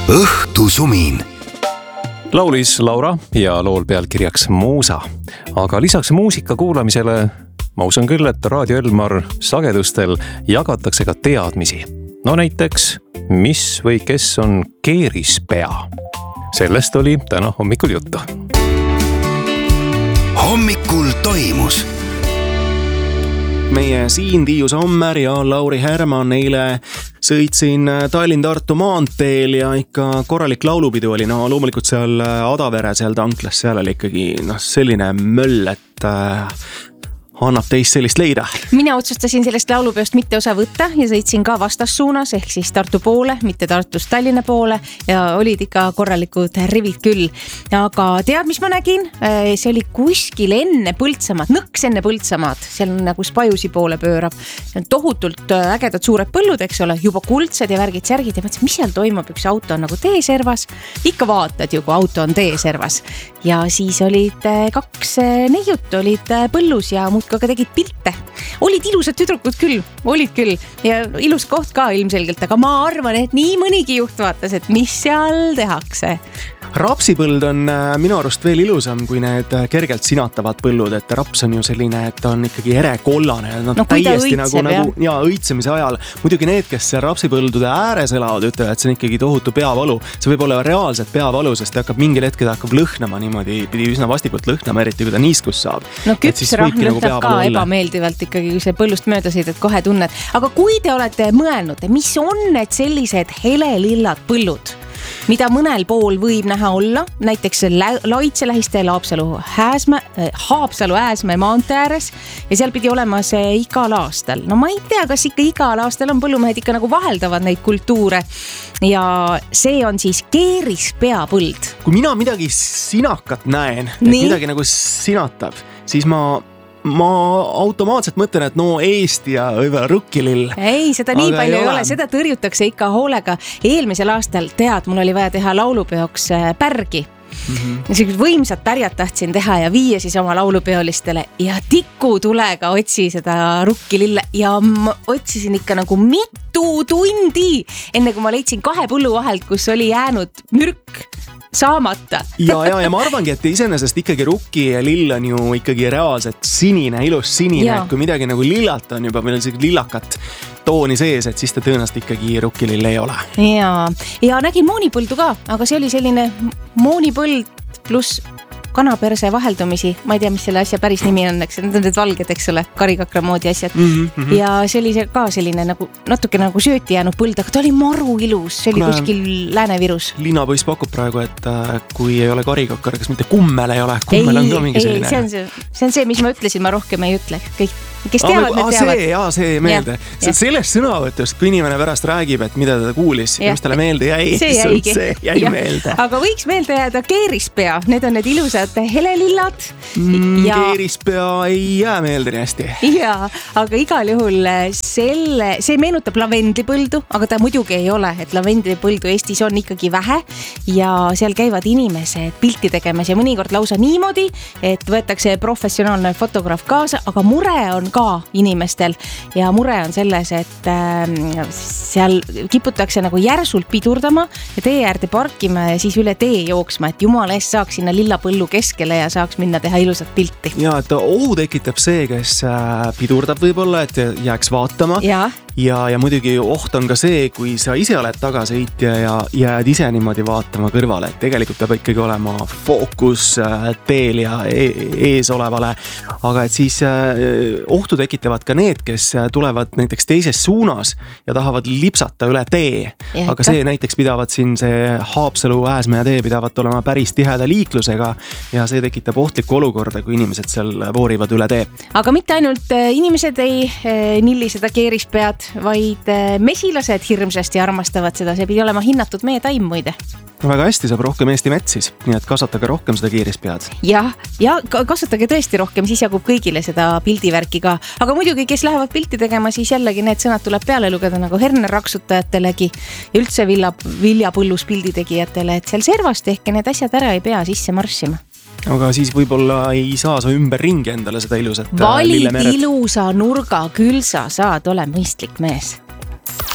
Õhtusumin. Laulis Laura ja lool pealkirjaks Muusa. Aga lisaks muusika kuulamisele ma usun küll, et Raadio Elmar sagedustel jagatakse ka teadmisi. No näiteks, mis või kes on keerispea? Sellest oli täna hommikul juttu. Hommikul toimus. Meie Siim Tiiu Sommer ja Lauri Herman eile sõitsin Tallinn-Tartu maanteel ja ikka korralik laulupidu oli. No loomulikult seal Adavere, seal tanklas, seal oli ikkagi selline möll, et annab teist sellist leida. Mina otsustasin sellest laulupeost mitte osa võtta ja sõitsin ka vastassuunas ehk siis Tartu poole, mitte Tartust Tallinna poole ja olid ikka korralikud rivid küll. Aga tead, mis ma nägin? See oli kuskil enne Põltsamaad, nõks enne Põltsamaad, seal on nagu Spajusi poole pöörab. See on tohutult ägedad suured põllud, eks ole, juba kuldsed ja värgid, särgid ja mõtlesin, mis seal toimub, üks auto on nagu teeservas. Ikka vaatad ju, kui auto on teeservas. Ja siis olid kaks neiut, olid põllus ja ka tegid pilte. Olid ilusad tüdrukud küll, olid küll ja ilus koht ka ilmselgelt, aga ma arvan, et nii mõnigi juht vaatas, et mis seal tehakse. Rapsipõld on minu arust veel ilusam kui need kergelt sinatavad põllud, et raps on ju selline, et ta on ikkagi erekollane. Täiesti õitseb, õitsemise ajal. Muidugi need, kes rapsipõldude ääres elavad, ütlevad, et see on ikkagi tohutu peavalu. See võib olla reaalselt peavalu, sest ta hakkab mingil hetkel hakkab lõhnama niimoodi, pidi üsna vastikult lõhnama, eriti kui ta niiskus saab. No küpsrahn lõhnab ka ebameeldivalt ikkagi, kui see põllust mööda sõidad, kohe tunned. Aga kui te olete mõelnud, mis on need sellised helelillad põllud, mida mõnel pool võib näha olla, näiteks Laitse lähiste Haapsalu Ääsmäe maantee ääres ja seal pidi olema see igal aastal. No ma ei tea, kas ikka igal aastal on põllumehed ikka nagu vaheldavad neid kultuure ja see on siis keerispeapõld. Kui mina midagi sinakat näen, et midagi nagu sinatab, siis ma automaatselt mõtlen, et Eesti ja võib-olla rukkilill. Ei, seda nii palju ei ole, seda tõrjutakse ikka hoolega. Eelmisel aastal, tead, mul oli vaja teha laulupeoks pärgi. Niisugused võimsad pärjad tahtsin teha ja viia siis oma laulupeolistele ja tikutulega otsi seda rukkilille ja ma otsisin ikka nagu mitu tundi, enne kui ma leidsin 2 põllu vahelt, kus oli jäänud mürk saamata. Ja ma arvangi, et iseenesest ikkagi rukki ja lill on ju ikkagi reaalselt sinine, ilus sinine, et kui midagi nagu lillalt on juba, meil on selline lillakat tooni sees, et siis ta tõenäoliselt ikkagi rukkilill ei ole. Ja nägin moonipõldu ka, aga see oli selline moonipõld pluss kanaperse vaheldumisi. Ma ei tea, mis selle asja päris nimi on, eks need valged, eks ole, karikakra moodi asjad. Ja see oli ka selline nagu, natuke nagu sööti jäänud põld, aga ta oli maru ilus, see oli kuskil Lääne-Virus. Linnapoiss pakub praegu, et kui ei ole karikakar, kas mitte kummel ei ole, kummel on ka mingi selline. See on see, mis ma ütlesin, ma rohkem ei ütle. Kõik, kes teavad, need teavad. See meelde. Sellest sõnavõtust, kui inimene pärast räägib, et mida ta kuulis ja mis talle meelde jäi, see jäi meelde. Aga võiks meelde jääda keerispea, need on need ilusad helelillad. Keerispea ei jää meelde nii hästi. Jaa, aga igal juhul see meenutab lavendlipõldu, aga ta muidugi ei ole, et lavendlipõldu Eestis on ikkagi vähe ja seal käivad inimesed pilti tegemas ja mõnikord lausa niimoodi, et võetakse professionaalne fotograaf kaasa, aga mure on ka inimestel ja mure on selles, et seal kiputakse nagu järsult pidurdama ja tee äärde parkima ja siis üle tee jooksma, et jumala eest saaks sinna lillapõllu keskele ja saaks minna teha ilusat pilti. Ja, et ohu tekitab see, kes pidurdab võib-olla, et jääks vaatama. Ja muidugi oht on ka see, kui sa ise oled tagasõitja ja jääd ise niimoodi vaatama kõrvale, et tegelikult peab ikkagi olema fookus teel ja ees olevale. Aga et siis ohtu tekitavad ka need, kes tulevad näiteks teises suunas ja tahavad lipsata üle tee. Aga see näiteks pidavad siin see Haapsalu Ääsmäe tee pidavat olema päris tiheda liiklusega ja see tekitab ohtlikku olukorda, kui inimesed seal voorivad üle tee. Aga mitte ainult inimesed ei nilli seda keerispead, vaid mesilased hirmsasti armastavad seda, see pidi olema hinnatud meie taim muide. Väga hästi, saab rohkem Eesti metsis, nii et kasvatage rohkem seda keerispead. Ja kasvatage tõesti rohkem, siis jagub kõigile seda pildivärki ka. Aga muidugi, kes lähevad pilti tegema, siis jällegi need sõnad tuleb peale lugeda nagu Herner raksutajatelegi ja üldse viljapõllus pilditegijatele, et seal servast ehk need asjad ära ei pea sisse marssima. Aga siis võib-olla ei saa sa ümber ringi endale seda ilusat lillemeret. Valid ilusa nurga, küll sa saad ole mõistlik mees.